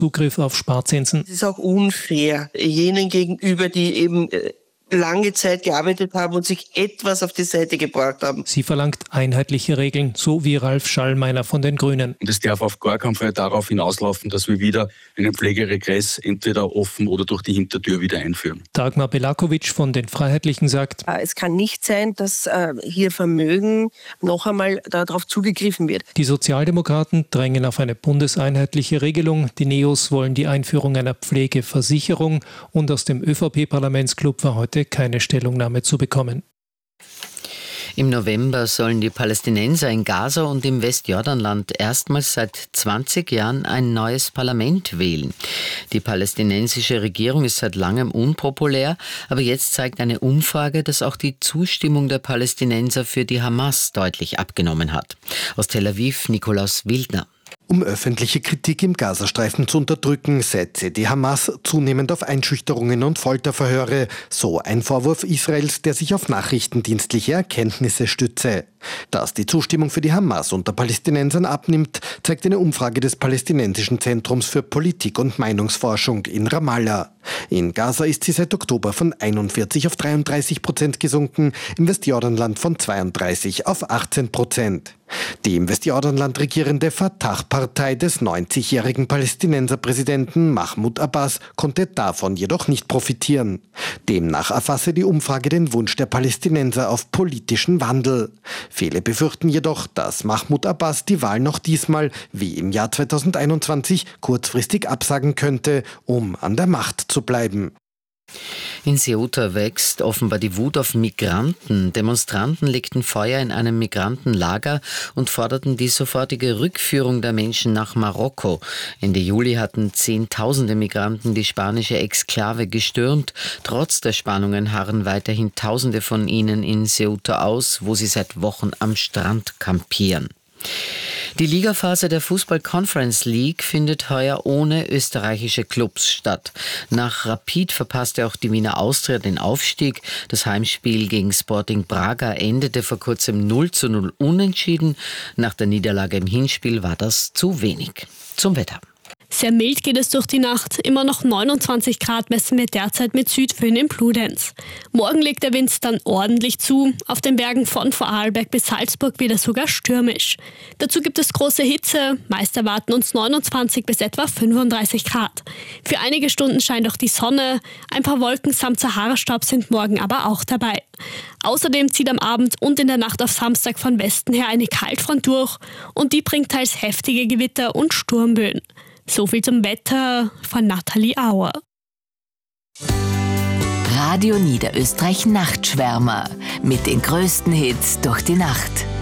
Zugriff auf Sparzinsen. Es ist auch unfair jenen gegenüber, die eben lange Zeit gearbeitet haben und sich etwas auf die Seite gebracht haben. Sie verlangt einheitliche Regeln, so wie Ralf Schallmeiner von den Grünen. Und es darf auf gar keinen Fall darauf hinauslaufen, dass wir wieder einen Pflegeregress entweder offen oder durch die Hintertür wieder einführen. Dagmar Belakovic von den Freiheitlichen sagt, es kann nicht sein, dass hier Vermögen noch einmal darauf zugegriffen wird. Die Sozialdemokraten drängen auf eine bundeseinheitliche Regelung. Die Neos wollen die Einführung einer Pflegeversicherung. Und aus dem ÖVP-Parlamentsclub war heute keine Stellungnahme zu bekommen. Im November sollen die Palästinenser in Gaza und im Westjordanland erstmals seit 20 Jahren ein neues Parlament wählen. Die palästinensische Regierung ist seit langem unpopulär, aber jetzt zeigt eine Umfrage, dass auch die Zustimmung der Palästinenser für die Hamas deutlich abgenommen hat. Aus Tel Aviv, Nikolaus Wildner. Um öffentliche Kritik im Gazastreifen zu unterdrücken, setze die Hamas zunehmend auf Einschüchterungen und Folterverhöre. So ein Vorwurf Israels, der sich auf nachrichtendienstliche Erkenntnisse stütze. Dass die Zustimmung für die Hamas unter Palästinensern abnimmt, zeigt eine Umfrage des Palästinensischen Zentrums für Politik- und Meinungsforschung in Ramallah. In Gaza ist sie seit Oktober von 41 auf 33% gesunken, im Westjordanland von 32 auf 18%. Die im Westjordanland regierende Fatah-Partei des 90-jährigen Palästinenserpräsidenten Mahmoud Abbas konnte davon jedoch nicht profitieren. Demnach erfasse die Umfrage den Wunsch der Palästinenser auf politischen Wandel. Viele befürchten jedoch, dass Mahmoud Abbas die Wahl noch diesmal, wie im Jahr 2021, kurzfristig absagen könnte, um an der Macht zu bleiben. In Ceuta wächst offenbar die Wut auf Migranten. Demonstranten legten Feuer in einem Migrantenlager und forderten die sofortige Rückführung der Menschen nach Marokko. Ende Juli hatten Zehntausende Migranten die spanische Exklave gestürmt. Trotz der Spannungen harren weiterhin Tausende von ihnen in Ceuta aus, wo sie seit Wochen am Strand kampieren. Die Ligaphase der Fußball-Conference League findet heuer ohne österreichische Clubs statt. Nach Rapid verpasste auch die Wiener Austria den Aufstieg. Das Heimspiel gegen Sporting Braga endete vor kurzem 0:0 unentschieden. Nach der Niederlage im Hinspiel war das zu wenig. Zum Wetter. Sehr mild geht es durch die Nacht. Immer noch 29 Grad messen wir derzeit mit Südföhn in Bludenz. Morgen legt der Wind dann ordentlich zu. Auf den Bergen von Vorarlberg bis Salzburg wieder sogar stürmisch. Dazu gibt es große Hitze. Meist erwarten uns 29 bis etwa 35 Grad. Für einige Stunden scheint auch die Sonne. Ein paar Wolken samt Sahara-Staub sind morgen aber auch dabei. Außerdem zieht am Abend und in der Nacht auf Samstag von Westen her eine Kaltfront durch. Und die bringt teils heftige Gewitter und Sturmböen. So viel zum Wetter von Nathalie Auer. Radio Niederösterreich Nachtschwärmer mit den größten Hits durch die Nacht.